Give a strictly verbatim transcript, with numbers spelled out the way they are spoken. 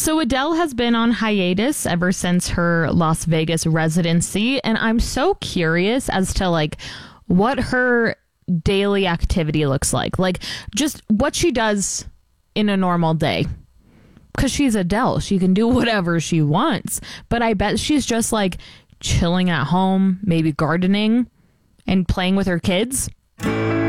So Adele has been on hiatus ever since her Las Vegas residency, and I'm so curious as to like what her daily activity looks like. Like just what she does in a normal day. Because she's Adele. She can do whatever she wants. But I bet she's just like chilling at home, maybe gardening and playing with her kids.